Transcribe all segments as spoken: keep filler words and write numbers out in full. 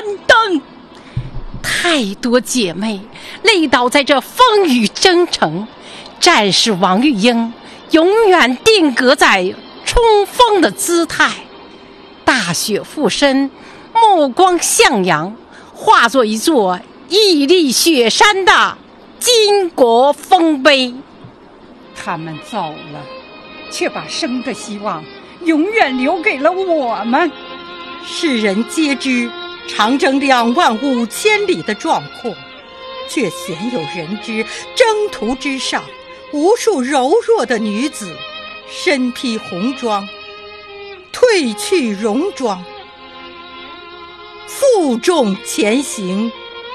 灯。太多姐妹累倒在这风雨征程，战士王玉英永远定格在冲锋的姿态，大雪附身，目光向阳，化作一座屹立雪山的巾帼丰碑。 他们走了，却把生的希望永远留给了我们。 世人皆知长征两万五千里的壮阔，却鲜有人知征途之上无数柔弱的女子，身披红装，褪去戎装，负重前行。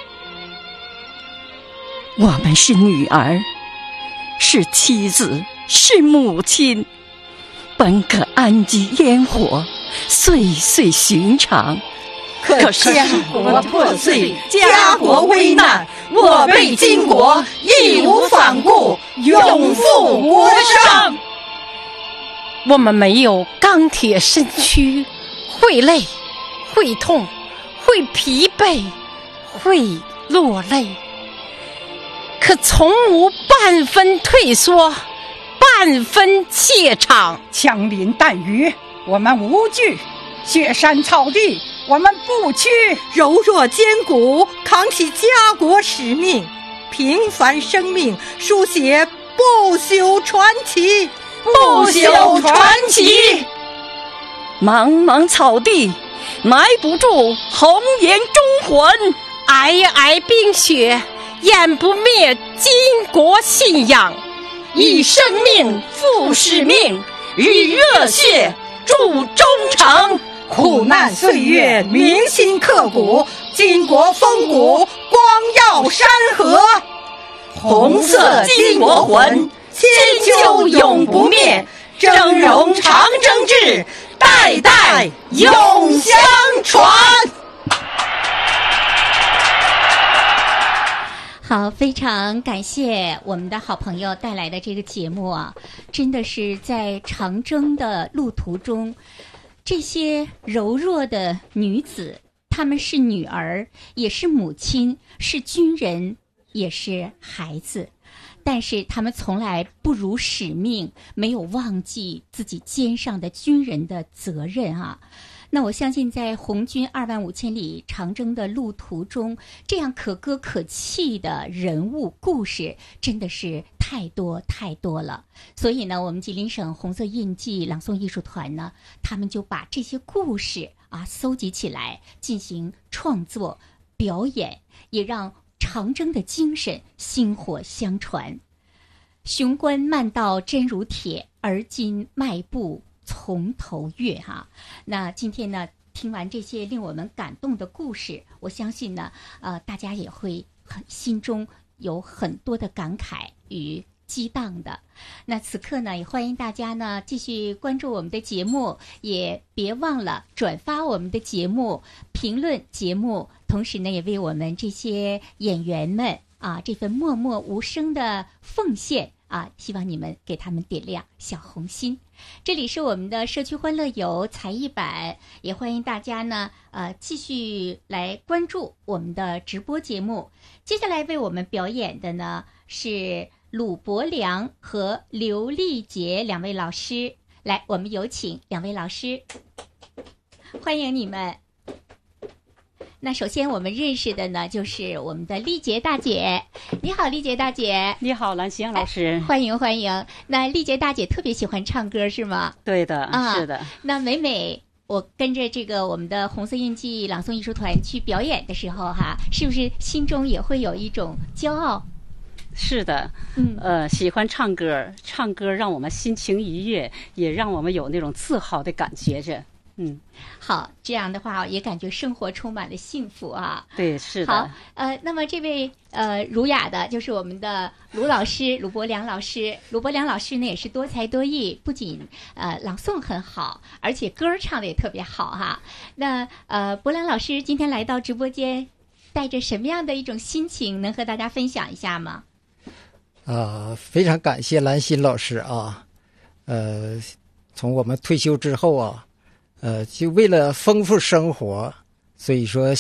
我们是女儿，是妻子，是母亲，本可安居烟火，岁岁寻常。 可是建国破碎，家国危难，我辈巾帼义无反顾，永负国殇。 我们没有钢铁身躯，会累，会痛，会疲惫，会落泪，可从无半分退缩，半分怯场。 枪林弹雨，我们无惧；雪山草地，我们不屈。 柔弱坚骨，扛起家国使命，平凡生命书写不朽传奇， 不朽传奇。 茫茫草地，埋不住红颜忠魂； 皑皑冰雪，掩不灭巾帼信仰。 以生命付使命，以热血铸忠诚。 苦难岁月铭心刻骨，巾帼风骨光耀山河。 红色巾帼魂，千秋永不灭，峥嵘长征志，代代永相传。 好，非常感谢我们的好朋友带来的这个节目啊，真的是在长征的路途中，这些柔弱的女子，她们是女儿，也是母亲，是军人，也是孩子，但是她们从来不辱使命，没有忘记自己肩上的军人的责任啊。那我相信在红军二万五千里长征的路途中，这样可歌可泣的人物故事真的是太多太多了。所以呢，我们吉林省红色印记朗诵艺术团呢，他们就把这些故事啊搜集起来进行创作表演，也让长征的精神薪火相传。雄关漫道真如铁，而今迈步从头越哈。那今天呢，听完这些令我们感动的故事，我相信呢，呃，大家也会很心中有很多的感慨与激荡的。那此刻呢，也欢迎大家呢继续关注我们的节目，也别忘了转发我们的节目，评论节目，同时呢，也为我们这些演员们啊这份默默无声的奉献啊，希望你们给他们点亮小红心。这里是我们的社区欢乐游才艺版，也欢迎大家呢呃继续来关注我们的直播节目。接下来为我们表演的呢是鲁伯良和刘丽杰两位老师，来，我们有请两位老师，欢迎你们。那首先我们认识的呢，就是我们的丽杰大姐。你好，丽杰大姐。 你好，兰心老师、 哎。欢迎欢迎。那丽杰大姐特别喜欢唱歌是吗？ 对的，啊、是的。 那每每我跟着这个我们的红色印记朗诵艺术团去表演的时候哈，是不是心中也会有一种骄傲？ 是的， 嗯， 呃，喜欢唱歌，唱歌让我们心情愉悦，也让我们有那种自豪的感觉着。嗯， 好，这样的话也感觉生活充满了幸福啊。 对，是的。 好，呃，那么这位呃儒雅的，就是我们的卢老师，鲁伯良老师。鲁伯良老师呢也是多才多艺，不仅呃朗诵很好，而且歌唱的也特别好哈。那呃，伯良老师今天来到直播间，带着什么样的一种心情，能和大家分享一下吗？ 啊、呃，非常感谢兰心老师啊，呃，从我们退休之后啊。呃，就为了丰富生活，所以说